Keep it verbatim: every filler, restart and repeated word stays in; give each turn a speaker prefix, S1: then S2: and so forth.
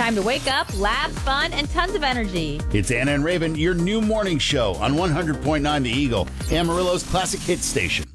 S1: time to wake up, laugh, fun, and tons of energy.
S2: It's Anna and Raven, your new morning show on one hundred point nine The Eagle, Amarillo's classic hit station.